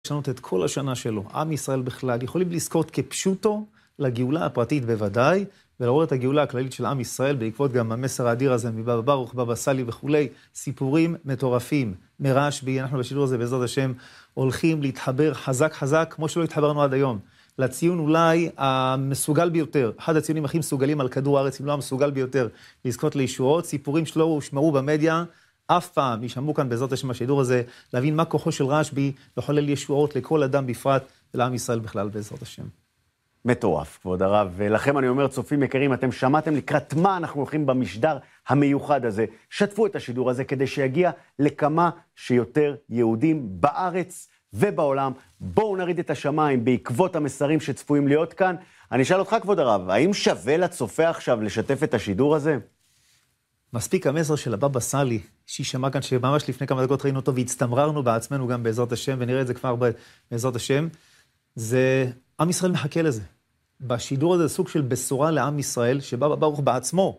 לשנות את כל השנה שלו. עם ישראל בכלל יכולים לזכות כפשוטו לגאולה הפרטית בוודאי, ולראות את הגאולה הכללית של עם ישראל, בעקבות גם המסר האדיר הזה מבבא ברוך, בבא סאלי וכולי, סיפורים מטורפים, מרשב"י. אנחנו בשידור הזה בעזרת השם הולכים להתחבר חזק חזק, כמו שלא התחברנו עד היום, לציון אולי המסוגל ביותר, אחד הציונים הכי מסוגלים על כדור הארץ, אם לא המסוגל ביותר, לזכות לישועות. סיפורים שלו הושמעו במדיה, אף פעם ישמעו כאן בעזרת השם השידור הזה, להבין מה כוחו של רשב"י לחולל ישועות לכל אדם בפרט, ולעם ישראל בכלל בעזרת השם. מטורף, כבוד הרב. ולכם אני אומר, צופים יקרים, אתם שמעתם לקראת מה אנחנו הולכים במשדר המיוחד הזה. שתפו את השידור הזה כדי שיגיע לכמה שיותר יהודים בארץ ובעולם. בואו נריד את השמיים בעקבות המסרים שצפויים להיות כאן. אני אשאל אותך, כבוד הרב, האם שווה לצופה עכשיו לשתף את השידור הזה? מספיק המסר של הבבא סאלי, ששמע כאן שממש לפני כמה דקות ראינו אותו, והצטמררנו בעצמנו גם בעזרת השם, ונראה את זה כבר בעזרת השם. זה, עם ישראל מחכה לזה. בשידור הזה סוג של בשורה לעם ישראל, שבבא ברוך בעצמו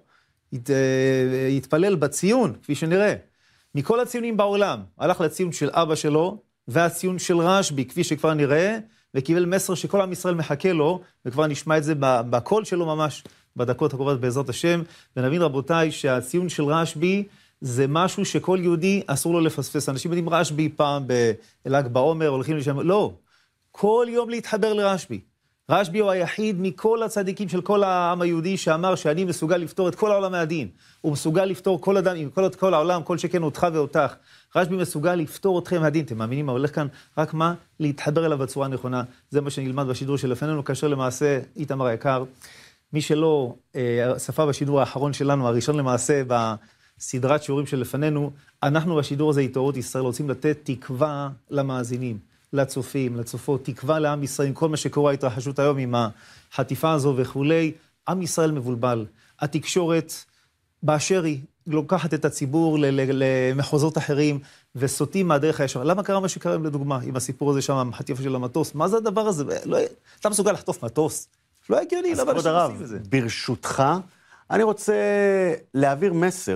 יתפלל בציון, כפי שנראה. מכל הציונים בעולם, הלך לציון של אבא שלו, והציון של רשב"י, כפי שכבר נראה, וקיבל מסר שכל עם ישראל מחכה לו, וכבר נשמע את זה בקול שלו ממש, בדקות הקרובות בעזרת השם, ונבין רבותיי שהציון של רשב"י זה משהו שכל יהודי אסור לו לפספס. אנשים יודעים רשב"י פעם בל"ג בעומר, הולכים לשם, לא. כל יום להתחבר לרשב"י. רשב"י הוא היחיד מכל הצדיקים של כל העם היהודי שאמר שאני מסוגל לפתור את כל העולם מהדין. הוא מסוגל לפתור כל אדם, עם כל העולם, כל שכן אותך ואותך. רשב"י מסוגל לפתור אתכם מהדין. אתם מאמינים מה הולך כאן? רק מה? להתחבר אליו בצורה הנכונה. זה מה שנלמד בשידור שלפנינו, כאשר למעשה, איתמר היקר, מי שלא צפה בשידור האחרון שלנו, הראשון למעשה בסדרת שיעורים שלפנינו, אנחנו בשידור הזה התעוררות ישראל רוצים לתת תקווה למאזינים, לצופים, לצופות, תקווה לעם ישראל, עם כל מה שקורה התרחשות היום עם החטיפה הזו וכולי. עם ישראל מבולבל. התקשורת באשר היא לוקחת את הציבור למחוזות אחרים וסוטים מהדרך הישר. למה קרה מה שקרה לדוגמה עם הסיפור הזה שם, החטיפה של המטוס? מה זה הדבר הזה? אתה מסוגל לחטוף מטוס? לא הגיוני, למה אנשים עושים את זה? ברשותך, אני רוצה להעביר מסר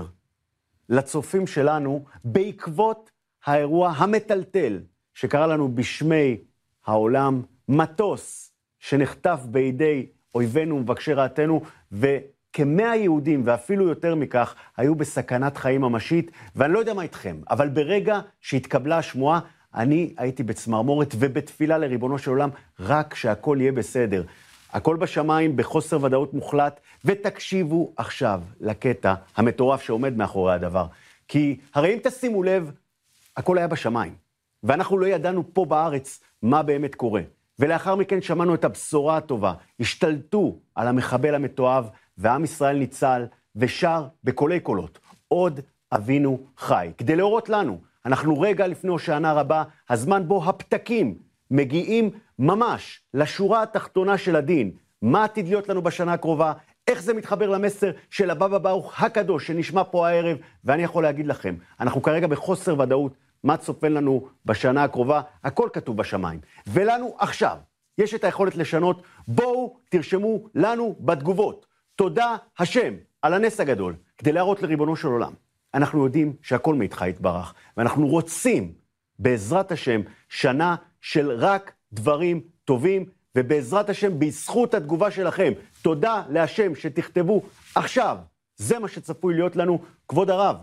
לצופים שלנו בעקבות האירוע המטלטל שקרה לנו בשמי העולם, מטוס שנחטף בידי אויבינו ומבקשי רעתנו, וכ100 יהודים ואפילו יותר מכך היו בסכנת חיים ממשית, ואני לא יודע מה איתכם, אבל ברגע שהתקבלה השמועה, אני הייתי בצמרמורת ובתפילה לריבונו של עולם, רק שהכל יהיה בסדר. הכל בשמיים בחוסר ודאות מוחלט, ותקשיבו עכשיו לקטע המטורף שעומד מאחורי הדבר. כי הרי אם תשימו לב, הכל היה בשמיים, ואנחנו לא ידענו פה בארץ מה באמת קורה. ולאחר מכן שמענו את הבשורה הטובה, השתלטו על המחבל המתועב, ועם ישראל ניצל ושר בקולי קולות, עוד אבינו חי. כדי להורות לנו, אנחנו רגע לפני הושענא רבה, הזמן בו הפתקים מגיעים ממש לשורה התחתונה של הדין. מה עתיד להיות לנו בשנה הקרובה? איך זה מתחבר למסר של הבבא ברוך הקדוש שנשמע פה הערב? ואני יכול להגיד לכם, אנחנו כרגע בחוסר ודאות מה צופן לנו בשנה הקרובה. הכל כתוב בשמיים. ולנו עכשיו יש את היכולת לשנות. בואו תרשמו לנו בתגובות. תודה השם על הנס הגדול, כדי להראות לריבונו של עולם. אנחנו יודעים שהכל מאיתך יתברך, ואנחנו רוצים בעזרת השם שנה של רק דברים טובים, ובעזרת השם בזכות התגובה שלכם, תודה להשם שתכתבו עכשיו. זה מה שצפוי להיות לנו, כבוד הרב.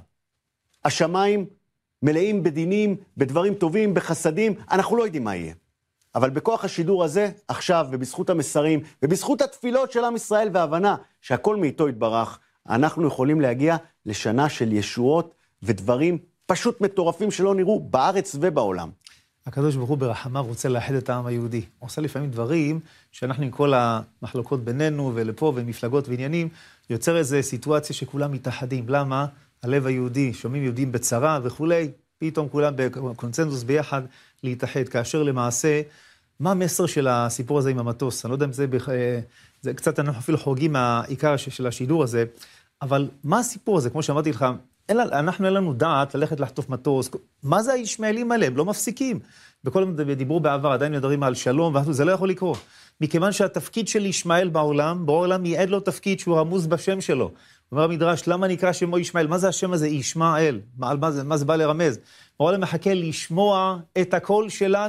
השמיים מלאים בדינים, בדברים טובים, בחסדים, אנחנו לא יודעים מה יהיה. אבל בכוח השידור הזה, עכשיו, ובזכות המסרים, ובזכות התפילות של עם ישראל וההבנה שהכל מאיתו יתברך, אנחנו יכולים להגיע לשנה של ישועות ודברים פשוט מטורפים שלא נראו בארץ ובעולם. הקדוש ברוך הוא ברחמיו רוצה לאחד את העם היהודי. הוא עושה לפעמים דברים שאנחנו עם כל המחלוקות בינינו ולפה ומפלגות ועניינים, יוצר איזו סיטואציה שכולם מתאחדים. למה? הלב היהודי, שומעים יהודים בצרה וכולי, פתאום כולם בקונצנזוס ביחד להתאחד. כאשר למעשה, מה המסר של הסיפור הזה עם המטוס? אני לא יודע אם זה קצת, אנחנו אפילו חורגים מהעיקר של השידור הזה, אבל מה הסיפור הזה? כמו שאמרתי לך, אנחנו אין לנו דעת ללכת לחטוף מטוס. מה זה הישמעאלים האלה? הם לא מפסיקים. בכל דיברו בעבר, עדיין מדברים על שלום, וזה לא יכול לקרות. מכיוון שהתפקיד של ישמעאל בעולם ייעד לו תפקיד שהוא רמוז בשם שלו. אומר המדרש, למה נקרא שמו ישמעאל? מה זה השם הזה, ישמעאל? מה זה בא לרמז? העולם מחכה לשמוע את הקול שלנו.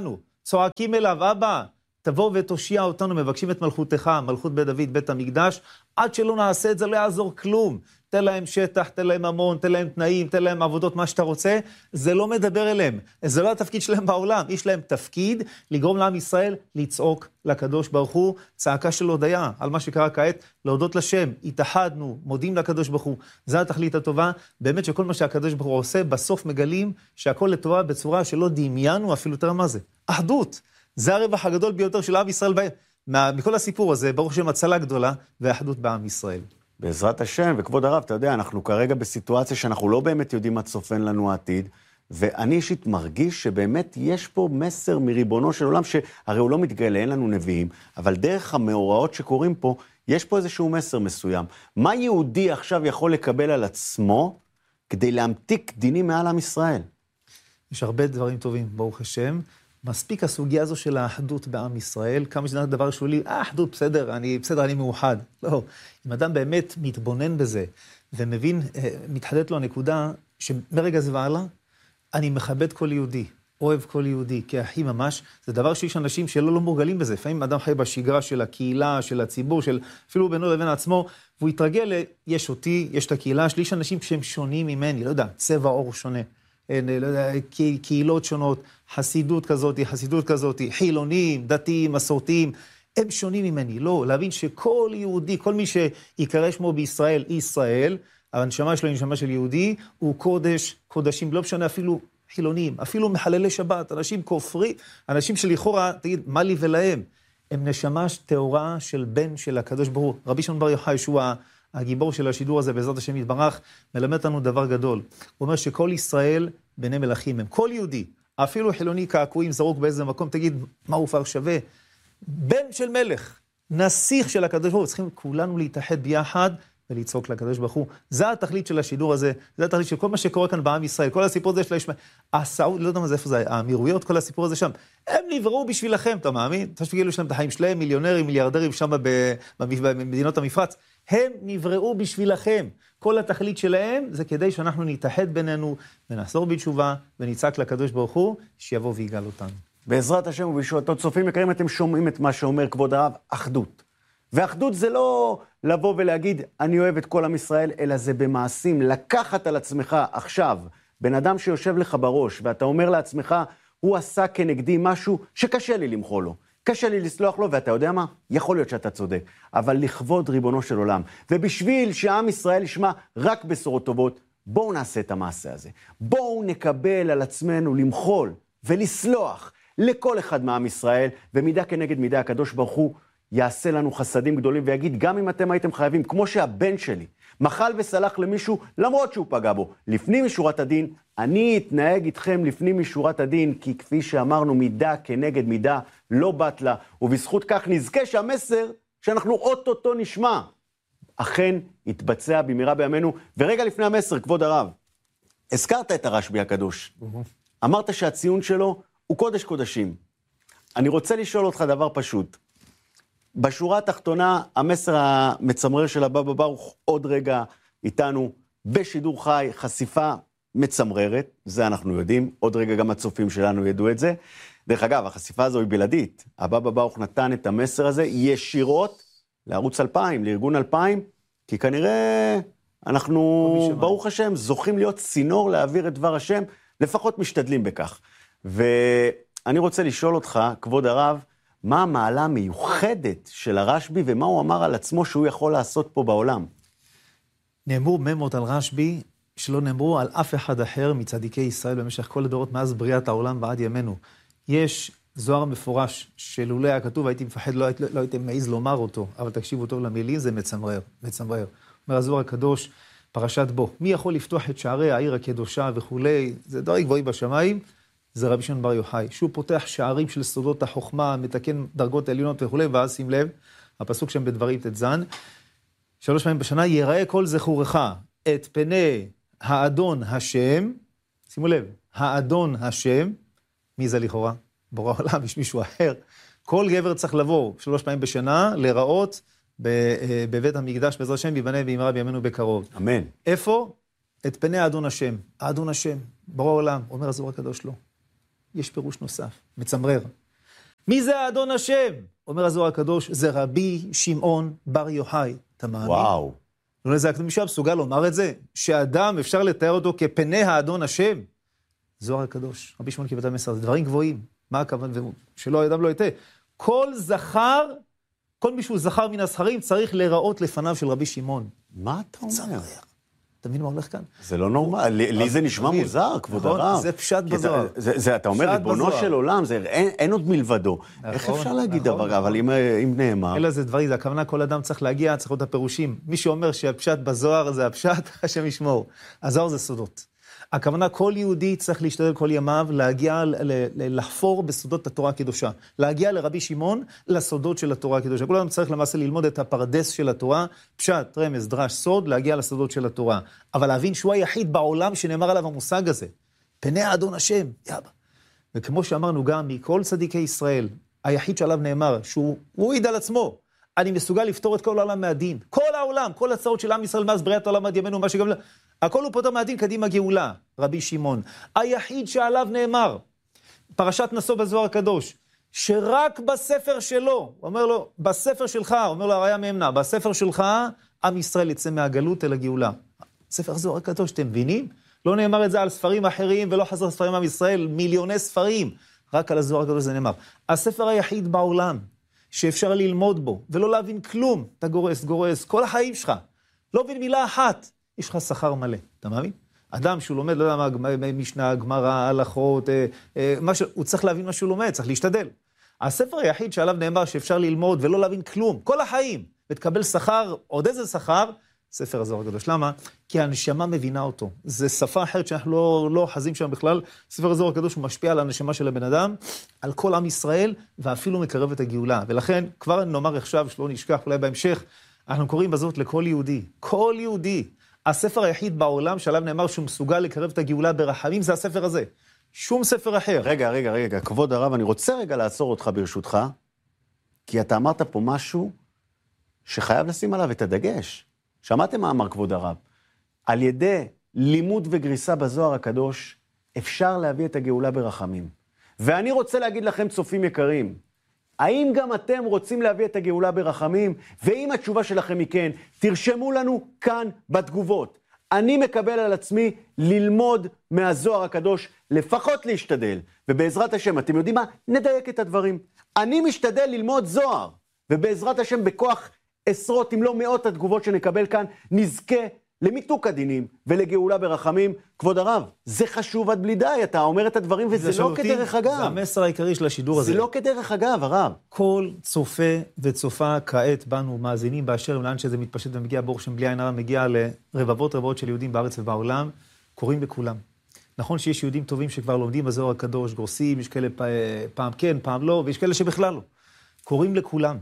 צועקים אליו, אבא, תבוא ותושיע אותנו, מבקשים את מלכותך, מלכות בית דוד, בית המקדש, עד שלא נעשה את זה לא יעזור כלום. תן להם שטח, תן להם ממון, תן להם תנאים, תן להם עבודות, מה שאתה רוצה, זה לא מדבר אליהם. זה לא התפקיד שלהם בעולם. יש להם תפקיד לגרום לעם ישראל לצעוק לקדוש ברוך הוא, צעקה של הודיה, על מה שקרה כעת, להודות לשם, התאחדנו, מודים לקדוש ברוך הוא. זה התכלית הטובה, באמת שכל מה שהקדוש ברוך הוא עושה, בסוף מגלים שהכל לטובה בצורה שלא דמיינו אפילו יותר מה זה. אחדות. זה הרווח הגדול ביותר של עם ישראל מכל הסיפור הזה, ברוך השם הצלה גדולה והאחדות בעם ישראל. בעזרת השם, וכבוד הרב, אתה יודע, אנחנו כרגע בסיטואציה שאנחנו לא באמת יודעים מה צופן לנו העתיד, ואני אישית מרגיש שבאמת יש פה מסר מריבונו של עולם, שהרי הוא לא מתגלה, אין לנו נביאים, אבל דרך המאורעות שקורים פה, יש פה איזשהו מסר מסוים. מה יהודי עכשיו יכול לקבל על עצמו, כדי להמתיק דינים מעל עם ישראל? יש הרבה דברים טובים, ברוך השם. מספיק הסוגיה הזו של האחדות בעם ישראל, כמה שזה דבר שולי, אחדות, בסדר, אני מאוחד. לא, אם אדם באמת מתבונן בזה, ומבין, מתחדדת לו הנקודה, שמרגע זה ועלה, אני מכבד כל יהודי, אוהב כל יהודי, כאחי ממש, זה דבר שיש אנשים שלא מורגלים בזה, לפעמים אדם חי בשגרה של הקהילה, של הציבור, אפילו בינו לבין עצמו, והוא יתרגל, יש אותי, יש את הקהילה שלי, יש אנשים שהם שונים ממני, לא יודע, צבע עור שונה. לא יודע, קהילות שונות, חסידות כזאת, חילונים, דתיים, מסורתיים, הם שונים ממני. לא, להבין שכל יהודי, כל מי שיקרא שמו בישראל, ישראל, הנשמה שלו היא נשמה של יהודי, הוא קודשים, לא משנה אפילו חילונים, אפילו מחללי שבת, אנשים כופרים, אנשים שלכאורה, תגיד, מה לי ולהם? הם נשמה טהורה של בן של הקדוש ברוך הוא. רבי שמעון בר יוחאי, שהוא הגיבור של השידור הזה, בעזרת השם יתברך, מלמד לנו דבר גדול. הוא אומר שכל ישראל בני מלכים הם. כל יהודי, אפילו חילוני קעקועים זרוק באיזה מקום, תגיד, מה הוא פער שווה? בן של מלך, נסיך של הקדוש ברוך הוא, צריכים כולנו להתאחד ביחד ולצעוק לקדוש ברוך הוא. זה התכלית של השידור הזה, זה התכלית של כל מה שקורה כאן בעם ישראל, כל הסיפור הזה של הסעוד, לא יודע מה זה, איפה זה, האמירויות, כל הסיפור הזה שם, הם נבראו בשבילכם, אתה מאמין? אתה שתגידו שלהם את החיים שלהם, מיליונרים, מיליארדרים שם במדינות המפרץ, הם נבראו בשבילכם. כל התכלית שלהם זה כדי שאנחנו נתאחד בינינו, ונחזור בתשובה, ונצעק לקדוש ברוך הוא, שיבוא ויגאל אותנו. בעזרת השם ובישועתו צופים יקרים, אתם שומעים את מה שאומר כבוד הרב, אחדות. ואחדות זה לא לבוא ולהגיד, אני אוהב את כל עם ישראל, אלא זה במעשים, לקחת על עצמך עכשיו, בן אדם שיושב לך בראש, ואתה אומר לעצמך, הוא עשה כנגדי משהו שקשה לי למחול לו. קשה לי לסלוח לו, ואתה יודע מה? יכול להיות שאתה צודק, אבל לכבוד ריבונו של עולם. ובשביל שעם ישראל ישמע רק בשורות טובות, בואו נעשה את המעשה הזה. בואו נקבל על עצמנו למחול ולסלוח לכל אחד מעם ישראל, ומידה כנגד מידה הקדוש ברוך הוא יעשה לנו חסדים גדולים, ויגיד, גם אם אתם הייתם חייבים, כמו שהבן שלי מחל וסלח למישהו, למרות שהוא פגע בו, לפנים משורת הדין, אני אתנהג איתכם לפנים משורת הדין, כי כפי שאמרנו, מידה כנגד מידה לא בטלה, ובזכות כך נזכה שהמסר שאנחנו אוטוטו נשמע, אכן יתבצע במהרה בימינו. ורגע לפני המסר, כבוד הרב, הזכרת את הרשב"י הקדוש. אמרת שהציון שלו הוא קודש קודשים. אני רוצה לשאול אותך דבר פשוט. בשורה התחתונה, המסר המצמרר של הבבא ברוך עוד רגע איתנו בשידור חי, חשיפה מצמררת, זה אנחנו יודעים, עוד רגע גם הצופים שלנו ידעו את זה. דרך אגב, החשיפה הזו היא בלעדית. הבבא ברוך נתן את המסר הזה ישירות לערוץ 2000, לארגון 2000, כי כנראה אנחנו, ברוך השם, זוכים להיות צינור להעביר את דבר השם, לפחות משתדלים בכך. ואני רוצה לשאול אותך, כבוד הרב, מה המעלה המיוחדת של הרשב"י, ומה הוא אמר על עצמו שהוא יכול לעשות פה בעולם? נאמרו ממות על רשב"י, שלא נאמרו על אף אחד אחר מצדיקי ישראל במשך כל הדורות, מאז בריאת העולם ועד ימינו. יש זוהר מפורש, שלולא היה כתוב, הייתי מפחד, לא הייתי מעיז לומר אותו, אבל תקשיבו טוב למילים, זה מצמרר. אומר הזוהר הקדוש, פרשת בו, מי יכול לפתוח את שערי העיר הקדושה וכולי, זה דברים גבוהים בשמיים, זה רבי שמעון בר יוחאי, שהוא פותח שערים של סודות החוכמה, מתקן דרגות עליונות וכולי, ואז שים לב, הפסוק שם בדברים ט"ז, 3 פעמים בשנה, יראה כל זכורך את פני האדון השם, שימו לב, האדון השם, מי זה לכאורה? בורא העולם, יש מישהו אחר. כל גבר צריך לבוא 3 פעמים בשנה, להיראות בבית המקדש, בעזרת השם, ייבנה במהרה בימינו בקרוב. אמן. איפה? את פני האדון השם. האדון השם, בורא העולם, אומר הזוהר הקדוש לו. יש פירוש נוסף, מצמרר. מי זה האדון השם? אומר הזוהר הקדוש, זה רבי שמעון בר יוחאי. אתה מאמין? וואו. לא לזה, מישהו מסוגל לומר את זה? שאדם אפשר לתאר אותו כפני האדון השם? זוהר הקדוש, רבי שמעון קיבל המסר, זה דברים גבוהים. מה הכוונה? שלא אדם לא יטעה. כל זכר, כל מישהו זכר מן הזכרים, צריך להיראות לפניו של רבי שמעון. מה אתה אומר? אתה מבין מה הולך כאן? זה לא נורמל, לי זה נשמע מוזר, כבוד הרב. זה פשט בזוהר. אתה אומר, ריבונו של עולם, אין עוד מלבדו. איך אפשר להגיד דבר, אבל אם נאמר... אלא זה דברים, זה הכוונה, כל אדם צריך להגיע, צריך להיות הפירושים. מי שאומר שהפשט בזוהר זה הפשט, השם ישמור. הזוהר זה סודות. הכוונה, כל יהודי צריך להשתדל כל ימיו, להגיע, לחפור בסודות התורה הקדושה. להגיע לרבי שמעון, לסודות של התורה הקדושה. כל אדם צריך למעשה ללמוד את הפרדס של התורה, פשט, רמז, דרש, סוד, להגיע לסודות של התורה. אבל להבין שהוא היחיד בעולם שנאמר עליו המושג הזה. פני האדון השם, יאבא. וכמו שאמרנו גם, מכל צדיקי ישראל, היחיד שעליו נאמר, שהוא העיד על עצמו, אני מסוגל לפתור את כל העולם מהדין. כל העולם, כל הצעות של עם ישראל, מאז בריאת העולם עד ימינו, מה שגם... הכל הוא פותר מהדין קדימה גאולה, רבי שמעון. היחיד שעליו נאמר, פרשת נשוא בזוהר הקדוש, שרק בספר שלו, הוא אומר לו, בספר שלך, אומר לו הראיה מאמנה, בספר שלך, עם ישראל יצא מהגלות אל הגאולה. ספר זוהר הקדוש, אתם מבינים? לא נאמר את זה על ספרים אחרים, ולא חזר ספרים עם ישראל, מיליוני ספרים. רק על הזוהר הקדוש זה נאמר. הספר היחיד בעולם, שאפשר ללמוד בו, ולא להבין כלום, אתה גורס, כל החיים שלך. לא מבין מילה אחת. יש לך שכר מלא, אתה מאמין? אדם שהוא לומד, לא יודע מה, משנה, גמרא, הלכות, הוא צריך להבין מה שהוא לומד, צריך להשתדל. הספר היחיד שעליו נאמר שאפשר ללמוד ולא להבין כלום, כל החיים, ותקבל שכר, עוד איזה שכר, ספר הזוהר הקדוש. למה? כי הנשמה מבינה אותו. זה שפה אחרת שאנחנו לא חזים שם בכלל. ספר הזוהר הקדוש הוא משפיע על הנשמה של הבן אדם, על כל עם ישראל, ואפילו מקרב את הגאולה. ולכן, כבר נאמר עכשיו, שלא נשכח, אולי בהמשך, אנחנו קוראים בזאת לכל יהודי. כל יהודי. הספר היחיד בעולם שעליו נאמר שהוא מסוגל לקרב את הגאולה ברחמים, זה הספר הזה. שום ספר אחר. רגע, כבוד הרב, אני רוצה רגע לעצור אותך ברשותך, כי אתה אמרת פה משהו שחייב לשים עליו את הדגש. שמעתם מה אמר כבוד הרב? על ידי לימוד וגריסה בזוהר הקדוש, אפשר להביא את הגאולה ברחמים. ואני רוצה להגיד לכם, צופים יקרים, האם גם אתם רוצים להביא את הגאולה ברחמים? ואם התשובה שלכם היא כן, תרשמו לנו כאן בתגובות. אני מקבל על עצמי ללמוד מהזוהר הקדוש, לפחות להשתדל. ובעזרת השם, אתם יודעים מה? נדייק את הדברים. אני משתדל ללמוד זוהר, ובעזרת השם בכוח עשרות אם לא מאות התגובות שנקבל כאן, נזכה למיתוק הדינים ולגאולה ברחמים. כבוד הרב, זה חשוב עד בלי די, אתה אומר את הדברים וזה לא כדרך אגב. זה המסר העיקרי של השידור הזה. זה לא כדרך אגב, הרב. כל צופה וצופה כעת בנו מאזינים באשר לאן שזה מתפשט ומגיע בור שם בלי עין הרע, מגיע לרבבות של יהודים בארץ ובעולם, קוראים לכולם. נכון שיש יהודים טובים שכבר לומדים בזוהר הקדוש, גורסים, יש כאלה פעם כן, פעם לא, ויש כאלה שבכלל לא. קוראים לכולם.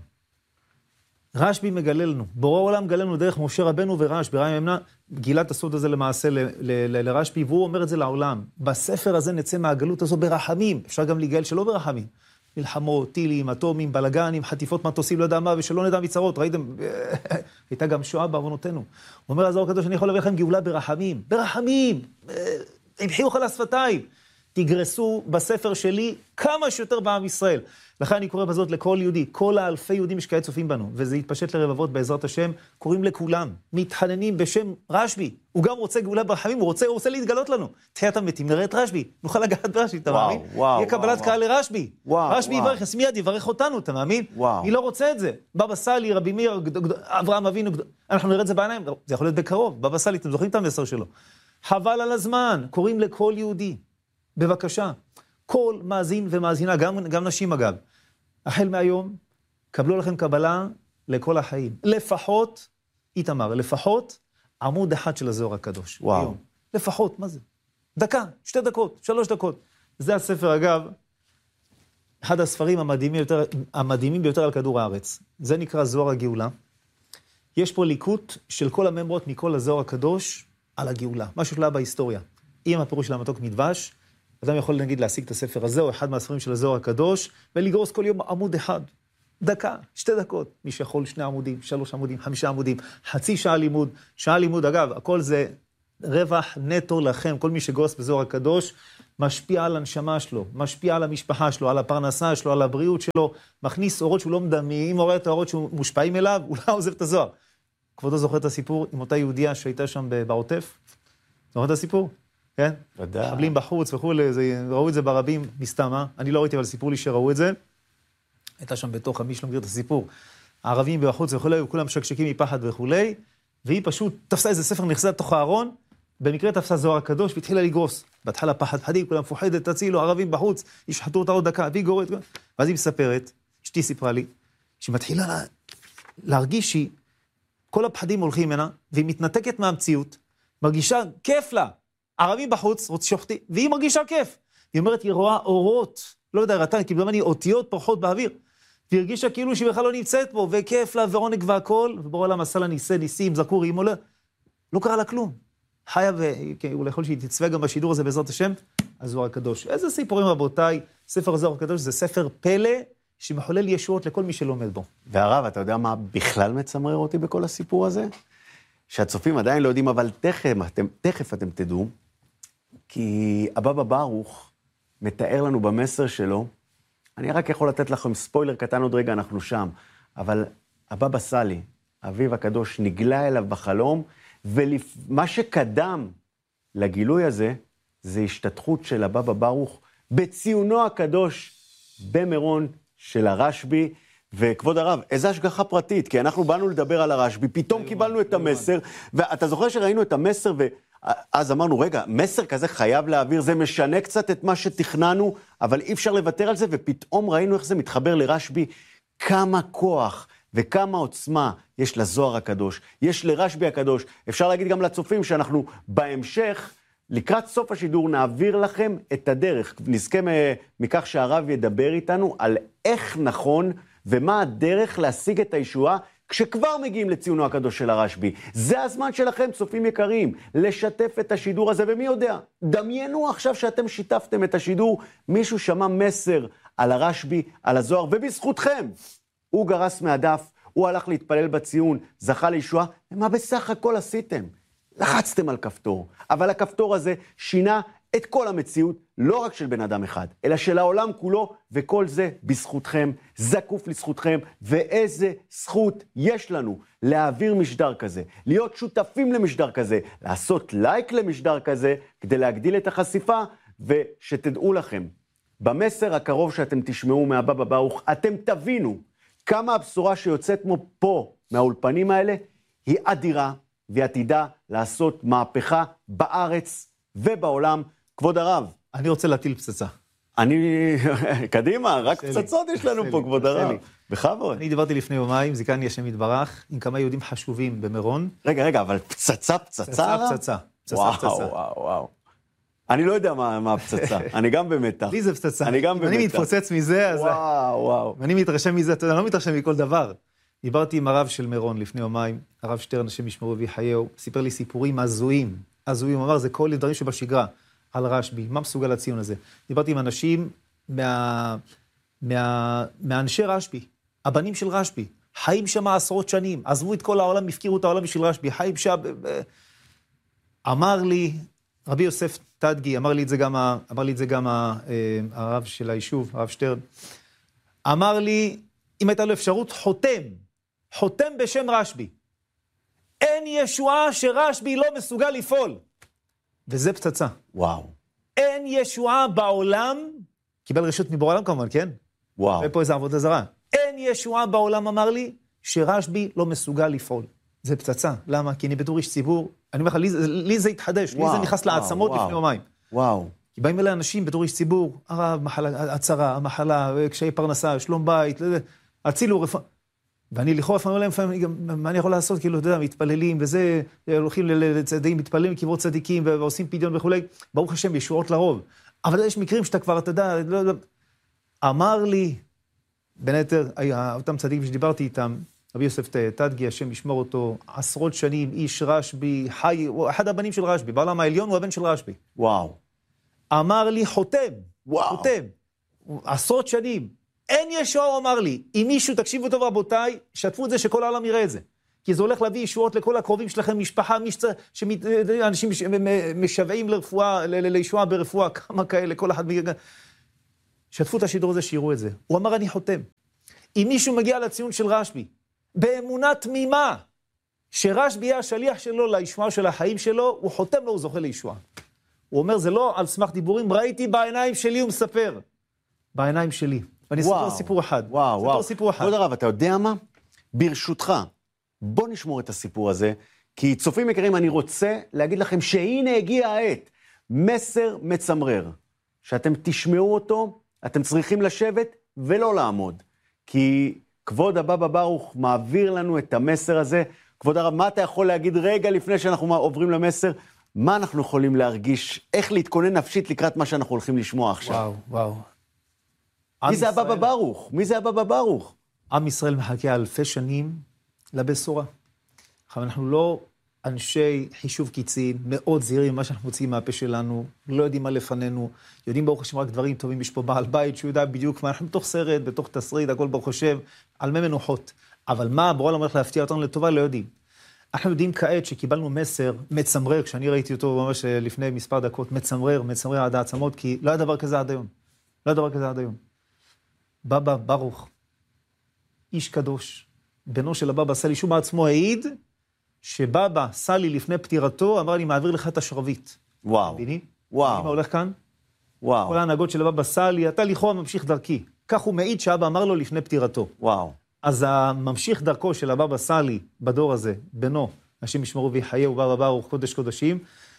רשב"י מגלה לנו, בורא העולם מגלה לנו דרך משה רבנו ורשב"י, ראי ממנה, גילה את הסוד הזה למעשה לרשב"י, והוא אומר את זה לעולם. בספר הזה נצא מהגלות הזו ברחמים, אפשר גם להיגאל שלא ברחמים. מלחמות, טילים, אטומים, בלגנים, חטיפות מטוסים, לא יודע מה, ושלא נדע מצרות, ראיתם, הייתה גם שואה בעוונותינו. הוא אומר הזוהר הקדוש, אני יכול להביא לכם גאולה ברחמים, ברחמים, עם חיוך על השפתיים. תגרסו בספר שלי כמה שיותר בעם ישראל. לכן אני קורא בזאת לכל יהודי, כל האלפי יהודים שכעת צופים בנו, וזה יתפשט לרבבות בעזרת השם, קוראים לכולם, מתחננים בשם רשב"י, הוא גם רוצה גאולה ברחמים, הוא רוצה להתגלות לנו. תחיית המתים, נראה את רשב"י, נוכל לגעת ברשב"י, אתה מאמין? יהיה קבלת קהל לרשב"י. רשב"י יברך, אז מיד יברך אותנו, אתה מאמין? היא לא רוצה את זה. בבא סאלי, רבי מאיר, אברהם אבינו, אנחנו נראה את זה בעיניים, זה יכול להיות בקרוב. בבא סאלי, אתם זוכרים את המסר שלו? חבל על הזמן, קוראים לכל יהודי. בבקשה, כל מאזין ומאזינה, גם נשים אגב, החל מהיום, קבלו לכם קבלה לכל החיים. לפחות, איתמר, לפחות עמוד אחד של הזוהר הקדוש. וואו. היום. לפחות, מה זה? דקה, 2 דקות, 3 דקות. זה הספר, אגב, אחד הספרים המדהימים ביותר על כדור הארץ. זה נקרא זוהר הגאולה. יש פה ליקוט של כל הממרות מכל הזוהר הקדוש על הגאולה. משהו שלה בהיסטוריה. עם הפירוש של המתוק מדבש, אדם יכול נגיד להשיג את הספר הזה, או אחד מהספרים של הזוהר הקדוש, ולגרוס כל יום עמוד אחד. דקה, 2 דקות. מי שיכול 2 עמודים, 3 עמודים, 5 עמודים, חצי שעה לימוד, שעה לימוד. אגב, הכל זה רווח נטו לכם. כל מי שגרוס בזוהר הקדוש, משפיע על הנשמה שלו, משפיע על המשפחה שלו, על הפרנסה שלו, על הבריאות שלו, מכניס אורות שהוא לא מדמה, אם רואה את האורות שהוא מושפעים אליו, הוא לא עוזב את הזוהר. כבודו זוכר את הסיפור עם אותה יהודיה שהייתה שם בעוטף? זוכר את הסיפור? כן? ודאי. חבלים בחוץ וכו', ראו את זה ברבים מסתמה, אני לא ראיתי, אבל סיפור לי שראו את זה. הייתה שם בתוך, מי שלא מכיר את הסיפור, הערבים בחוץ וכו', וכולם שקשקים מפחד וכו', והיא פשוט תפסה איזה ספר נחזה לתוך הארון, במקרה תפסה זוהר הקדוש והתחילה לגרוס. בהתחלה פחד פחדים, כולם מפוחדת, תצילו, ערבים בחוץ, ישחטו אותה עוד דקה, והיא גורית. ואז היא מספרת, אשתי סיפרה לי, שהיא מתחילה להרגיש שהיא, כל הפחדים הולכים ממנה, והיא מתנתקת מהמציאות, מרגישה כיף לה. ערבים בחוץ, שוחטים, והיא מרגישה כיף. היא אומרת, היא רואה אורות, לא יודע, ראתה, כי בזמן היא אותיות פורחות באוויר. והיא הרגישה כאילו שהיא בכלל לא נמצאת פה, וכיף לה, ועונג והכל, ובעולם עשה לה ניסים, זכורים, לא קרה לה כלום. חיה, ואולי יכול שהיא תצווה גם בשידור הזה בעזרת השם, הזוהר הקדוש. איזה סיפורים רבותיי, ספר הזוהר הקדוש זה ספר פלא, שמחולל ישועות לכל מי שלומד בו. והרב, אתה יודע מה בכלל מצמרר אותי בכל הסיפור הזה? שהצופים עדיין לא יודעים, אבל תכף אתם תדעו, כי הבבא ברוך מתאר לנו במסר שלו, אני רק יכול לתת לכם ספוילר קטן עוד רגע, אנחנו שם, אבל הבבא סאלי, אביו הקדוש, נגלה אליו בחלום, ומה שקדם לגילוי הזה, זה השתתחות של הבבא ברוך בציונו הקדוש במירון של הרשב"י, וכבוד הרב, איזו השגחה פרטית, כי אנחנו באנו לדבר על הרשב"י, פתאום קיבלנו את המסר, ואתה זוכר שראינו את המסר, ואז אמרנו, רגע, מסר כזה חייב להעביר, זה משנה קצת את מה שתכננו, אבל אי אפשר לוותר על זה, ופתאום ראינו איך זה מתחבר לרשב"י, כמה כוח וכמה עוצמה יש לזוהר הקדוש, יש לרשב"י הקדוש, אפשר להגיד גם לצופים שאנחנו בהמשך, לקראת סוף השידור נעביר לכם את הדרך, נזכה מכך שהרב ידבר איתנו על איך נכון ומה הדרך להשיג את הישועה כשכבר מגיעים לציונו הקדוש של הרשב"י. זה הזמן שלכם, צופים יקרים, לשתף את השידור הזה, ומי יודע, דמיינו עכשיו שאתם שיתפתם את השידור, מישהו שמע מסר על הרשב"י, על הזוהר, ובזכותכם, הוא גרס מהדף, הוא הלך להתפלל בציון, זכה לישועה, ומה בסך הכל עשיתם? לחצתם על כפתור, אבל הכפתור הזה שינה את כל המציאות, לא רק של בן אדם אחד, אלא של העולם כולו, וכל זה בזכותכם, זקוף לזכותכם, ואיזה זכות יש לנו להעביר משדר כזה, להיות שותפים למשדר כזה, לעשות לייק למשדר כזה, כדי להגדיל את החשיפה, ושתדעו לכם, במסר הקרוב שאתם תשמעו מהבבא ברוך, אתם תבינו כמה הבשורה שיוצאת פה, מהאולפנים האלה, היא אדירה, ועתידה לעשות מהפכה בארץ ובעולם. כבוד הרב. אני רוצה להטיל פצצה. קדימה, רק פצצות יש לנו פה, כבוד הרב. בכבוד. אני דיברתי לפני יומיים, זיכרני השם יתברך, עם כמה יהודים חשובים במירון. רגע, אבל פצצה? פצצה. וואו. אני לא יודע מה הפצצה, אני גם במתח. לי זה פצצה. אם אני מתפוצץ מזה, אז... וואו. ואני מתרשם מזה, אתה יודע, לא מתרשם מכל דבר. דיברתי עם הרב של מירון לפני יומיים, הרב שטרן, השם ישמרו ויחייהו, סיפר לי סיפורים הזויים, הוא אמר, זה כל דברים שבשגרה, על רשב"י, מה מסוגל הציון הזה? דיברתי עם אנשים מאנשי רשב"י, הבנים של רשב"י, חיים שם עשרות שנים, עזבו את כל העולם, הפקירו את העולם בשביל רשב"י, חיים שם, אמר לי, רבי יוסף תדגי, אמר לי את זה גם הרב של היישוב, הרב שטרן, אמר לי, אם הייתה לו אפשרות, חותם בשם רשב"י. אין ישועה שרשב"י לא מסוגל לפעול. וזה פצצה. וואו. אין ישועה בעולם, קיבל רשות מבעולם כמובן, כן? וואו. ופה איזה עבודה זרה. אין ישועה בעולם, אמר לי, שרשב"י לא מסוגל לפעול. זה פצצה. למה? כי אני בתור איש ציבור, אני אומר לך, לי זה התחדש, לי זה נכנס לעצמות לפני יומיים. וואו. כי באים אלה אנשים בתור איש ציבור, הרב, מחלה, הצרה, המחלה, קשיי פרנסה, שלום בית, הצילו רפואה. ואני לכאורה לפעמים, מה אני יכול לעשות? כאילו, אתה יודע, מתפללים, וזה, הולכים לצדדים, מתפללים כברות צדיקים, ועושים פדיון וכו'. ברוך השם, ישועות לרוב. אבל יש מקרים שאתה כבר, אתה יודע, אמר לי, בין היתר, אותם צדיקים שדיברתי איתם, רבי יוסף תדגי, השם ישמור אותו, עשרות שנים, איש רשב"י, חי, אחד הבנים של רשב"י, בעולם העליון הוא הבן של רשב"י. וואו. אמר לי, חותם, עשרות שנים, אין ישועה, הוא אמר לי, אם מישהו, תקשיבו טוב רבותיי, שתפו את זה שכל העולם יראה את זה. כי זה הולך להביא ישועות לכל הקרובים שלכם, משפחה, אנשים משוועים לרפואה, לישועה ברפואה, כמה כאלה, כל אחד שתפו את השידור הזה, שיראו את זה. הוא אמר, אני חותם. אם מישהו מגיע לציון של רשב"י, באמונה תמימה, שרשב"י יהיה השליח שלו לישועה של החיים שלו, הוא חותם לו, הוא זוכה לישועה. הוא אומר, זה לא על סמך דיבורים, ראיתי בעיניים שלי, הוא מספר. בעיניים שלי. ואני אספר סיפור אחד. וואו. סיפור אחד. כבוד הרב, אתה יודע מה? ברשותך, בוא נשמור את הסיפור הזה, כי צופים יקרים, אני רוצה להגיד לכם שהנה הגיע העת. מסר מצמרר. שאתם תשמעו אותו, אתם צריכים לשבת ולא לעמוד. כי כבוד הבבא ברוך מעביר לנו את המסר הזה. כבוד הרב, מה אתה יכול להגיד רגע לפני שאנחנו עוברים למסר? מה אנחנו יכולים להרגיש? איך להתכונן נפשית לקראת מה שאנחנו הולכים לשמוע עכשיו? וואו. מי זה הבבא ברוך? מי זה הבבא ברוך? עם ישראל מחכה אלפי שנים לבשורה. עכשיו, אנחנו לא אנשי חישוב קיצין, מאוד זהירים ממה שאנחנו מוציאים מהפה שלנו, לא יודעים מה לפנינו, יודעים ברוך השם רק דברים טובים, יש פה בעל בית שהוא יודע בדיוק מה, אנחנו בתוך סרט, בתוך תסריט, הכל ברוך השם, על מי מנוחות. אבל מה הבורא הולך להפתיע אותנו לטובה, לא יודעים. אנחנו יודעים כעת שקיבלנו מסר מצמרר, כשאני ראיתי אותו ממש לפני מספר דקות, מצמרר עד העצמות, כי לא היה דבר כזה עד היום. בבא ברוך, איש קדוש, בנו של הבבא סאלי, שהוא בעצמו העיד, שבבא סאלי לפני פטירתו, אמר לי, מעביר לך את השרביט. וואו. מבינים? וואו. מה הולך כאן? וואו. כל ההנהגות של הבבא סאלי, אתה לכאורה ממשיך דרכי. כך הוא מעיד שאבא אמר לו לפני פטירתו. וואו. אז הממשיך דרכו של הבבא סאלי בדור הזה, בנו, אנשים ישמרו ויחיו, בבא ברוך קודש קודשים,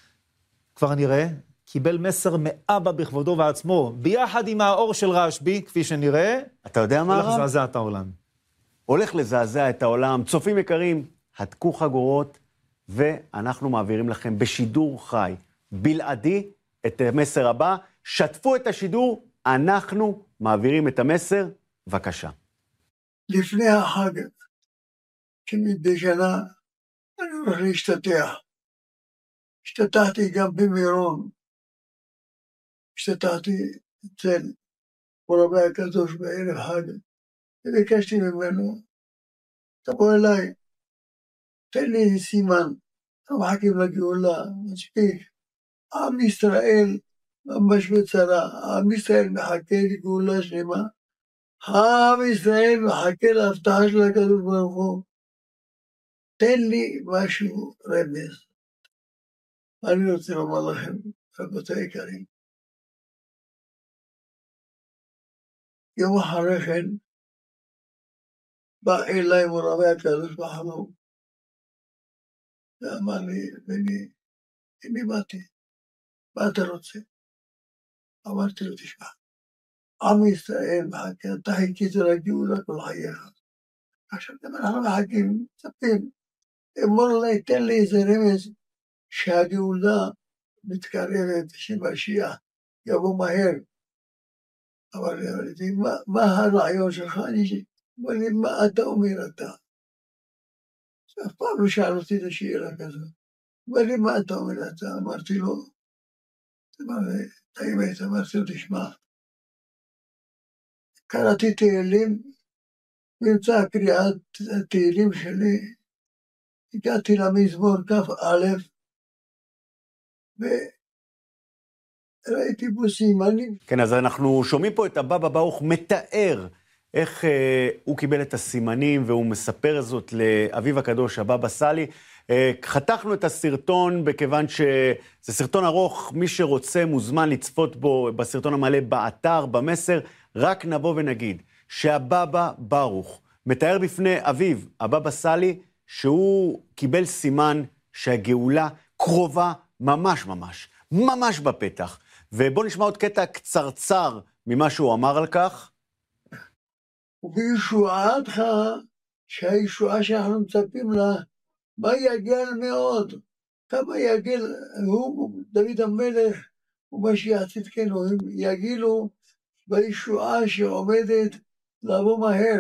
כבר נראה, קיבל מסר מאבא בכבודו ועצמו, ביחד עם האור של רשב"י, כפי שנראה, אתה יודע מה הולך לזעזע את העולם. הולך לזעזע את העולם. צופים יקרים, הדקו חגורות, ואנחנו מעבירים לכם בשידור חי, בלעדי, את המסר הבא. שתפו את השידור, אנחנו מעבירים את המסר. בבקשה. לפני החג, כמדי שנה, אני הולך להשתתח. השתתחתי גם במירון. השתתחתי אצל מורבי הקדוש בערב חג, וביקשתי ממנו, תבוא אליי, תן לי סימן, אנחנו מחכים לגאולה, מספיק. עם ישראל ממש בצרה, עם ישראל מחכה לגאולה שלמה, עם ישראל מחכה להבטחה של הקדוש ברוך הוא, תן לי משהו רמז. אני רוצה לומר לכם, רבותיי היקרים, יום אחרי כן, בא אליי מורבי הקדוש בחלום, ואמר לי, הנה באתי, מה אתה רוצה? אמרתי לו, תשמע, עם ישראל מחכה, אתה חיכית לגאולה כל חייך. עכשיו גם אנחנו מחכים, מצפים, אמור לי, תן לי איזה רמז, שהגאולה מתקרבת, שמשיח יבוא מהר. אבל מה הרעיון שלך? אמר לי, מה אתה אומר אתה? אף פעם לא שאל אותי את השאלה כזאת. אמר לי, מה אתה אומר אתה? אמרתי לו, אמרתי לו, תשמע, קראתי תהילים, באמצע קריאת התהילים שלי, הגעתי למזמור כ"א, וראיתי בו סימנים. כן, אז אנחנו שומעים פה את הבבא ברוך מתאר איך הוא קיבל את הסימנים, והוא מספר זאת לאביו הקדוש, הבבא סאלי. חתכנו את הסרטון, בכיוון שזה סרטון ארוך, מי שרוצה מוזמן לצפות בו בסרטון המלא באתר, במסר. רק נבוא ונגיד שהבבא ברוך מתאר בפני אביו, הבבא סאלי, שהוא קיבל סימן שהגאולה קרובה ממש בפתח. ובואו נשמע עוד קטע קצרצר ממה שהוא אמר על כך. ובישועתך, שהישועה שאנחנו מצפים לה, מה יגל מאוד, כמה יגל, הוא, דוד המלך, ומשיח צדקנו, הם יגילו בישועה שעומדת לבוא מהר.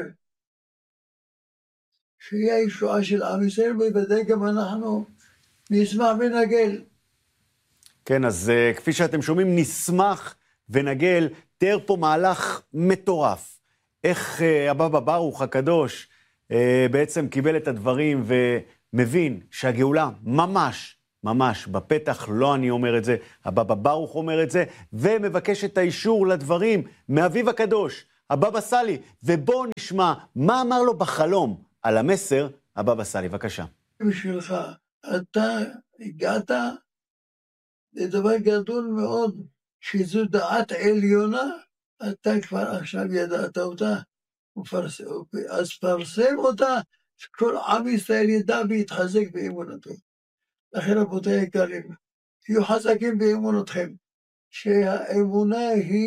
שהיא הישועה של עם ישראל, ובוודאי גם אנחנו נשמח ונגל. כן, אז כפי שאתם שומעים, נשמח ונגל. תיאר פה מהלך מטורף. איך הבבא ברוך הקדוש בעצם קיבל את הדברים ומבין שהגאולה ממש בפתח, לא אני אומר את זה, הבבא ברוך אומר את זה, ומבקש את האישור לדברים מאביו הקדוש, הבבא סאלי, ובואו נשמע מה אמר לו בחלום על המסר, הבבא סאלי, בבקשה. בשבילך, אתה הגעת לדבר גדול מאוד, שזו דעת עליונה, אתה כבר עכשיו ידעת אותה, אז פרסם אותה, שכל עם ישראל ידע ויתחזק באמונתו. לכן רבותיי היקרים, תהיו חזקים באמונתכם, שהאמונה היא